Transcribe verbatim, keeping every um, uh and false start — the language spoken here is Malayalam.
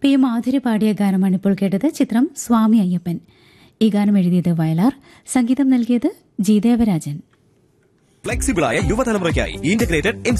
പി മാധുരി പാടിയ ഗാനമാണ് ഇപ്പോൾ കേട്ടത്. ചിത്രം സ്വാമി അയ്യപ്പൻ. ഈ ഗാനം എഴുതിയത് വയലാർ, സംഗീതം നൽകിയത് ജി ദേവരാജൻ. ഫ്ലെക്സിബിളായ യുവതലമുറയ്ക്കായി ഇന്റഗ്രേറ്റഡ്